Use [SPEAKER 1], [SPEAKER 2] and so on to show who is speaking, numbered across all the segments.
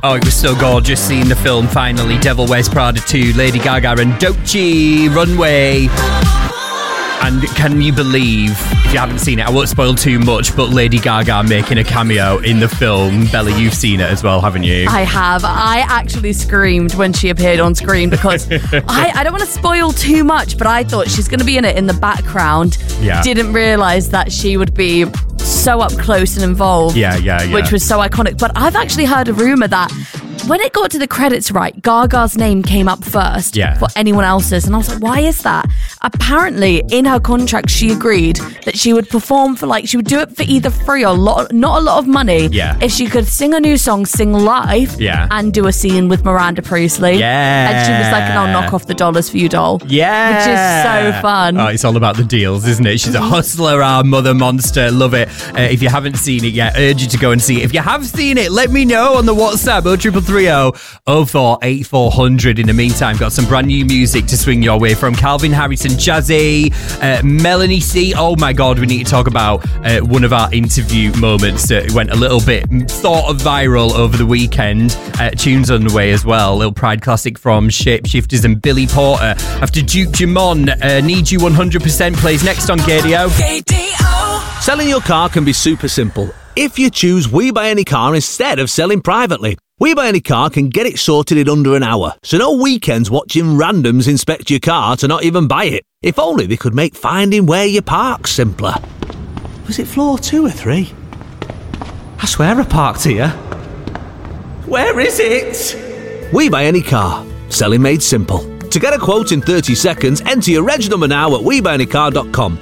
[SPEAKER 1] Oh, it was so gorgeous seeing the film finally. Devil Wears Prada 2, Lady Gaga and Doechii, Runway. And can you believe, if you haven't seen it, I won't spoil too much, but Lady Gaga making a cameo in the film. Bella, you've seen it as well, haven't you?
[SPEAKER 2] I have. I actually screamed when she appeared on screen because I don't want to spoil too much, but I thought she's going to be in it in the background.
[SPEAKER 1] Yeah.
[SPEAKER 2] Didn't realise that she would be so up close and involved.
[SPEAKER 1] Yeah.
[SPEAKER 2] Which was so iconic. But I've actually heard a rumour that when it got to the credits, right, Gaga's name came up first for anyone else's. And I was like, why is that? Apparently, in her contract, she agreed that she would perform for, like, she would do it for either free or not a lot of money if she could sing a new song, sing live, and do a scene with Miranda Priestley.
[SPEAKER 1] Yeah.
[SPEAKER 2] And she was like, and I'll knock off the dollars for you, doll.
[SPEAKER 1] Yeah.
[SPEAKER 2] Which is so fun.
[SPEAKER 1] Oh, it's all about the deals, isn't it? She's a hustler, our mother monster. Love it. If you haven't seen it yet, urge you to go and see it. If you have seen it, let me know on the WhatsApp, 0330 048400. In the meantime, got some brand new music to swing your way from Calvin Harris and Jazzy, Melanie C. Oh my God, we need to talk about one of our interview moments that went a little bit sort of viral over the weekend. Tunes on the way as well. Little Pride classic from Shapeshifters and Billy Porter. After Duke Jamon, Need You 100% plays next on KDO.
[SPEAKER 3] Selling your car can be super simple if you choose We Buy Any Car instead of selling privately. We Buy Any Car can get it sorted in under an hour, so no weekends watching randoms inspect your car to not even buy it. If only they could make finding where you park simpler. Was it floor 2 or 3? I swear I parked here. Where is it? We Buy Any Car. Selling made simple. To get a quote in 30 seconds, enter your reg number now at WeBuyAnyCar.com.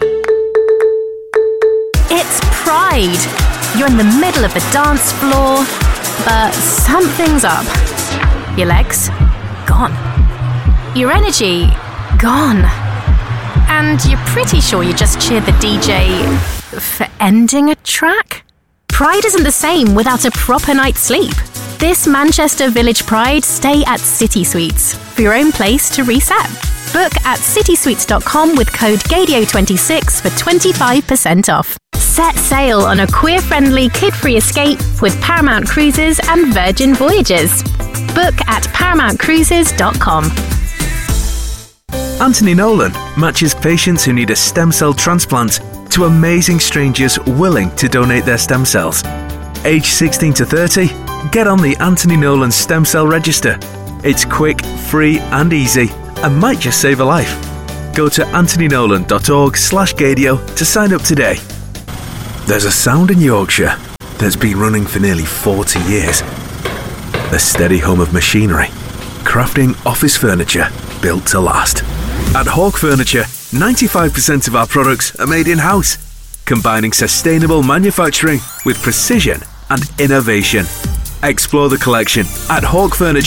[SPEAKER 4] It's Pride. You're in the middle of the dance floor, but something's up. Your legs? Gone. Your energy? Gone. And you're pretty sure you just cheered the DJ for ending a track? Pride isn't the same without a proper night's sleep. This Manchester Village Pride, stay at City Suites for your own place to reset. Book at citysuites.com with code GADIO26 for 25% off. Set sail on a queer-friendly, kid-free escape with Paramount Cruises and Virgin Voyages. Book at paramountcruises.com.
[SPEAKER 5] Anthony Nolan matches patients who need a stem cell transplant to amazing strangers willing to donate their stem cells. Age 16 to 30, get on the Anthony Nolan Stem Cell Register. It's quick, free and easy and might just save a life. Go to anthonynolan.org/Gadio to sign up today. There's a sound in Yorkshire that's been running for nearly 40 years. A steady hum of machinery, crafting office furniture built to last. At Hawk Furniture, 95% of our products are made in-house, combining sustainable manufacturing with precision and innovation. Explore the collection at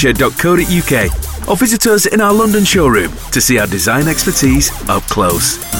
[SPEAKER 5] hawkfurniture.co.uk or visit us in our London showroom to see our design expertise up close.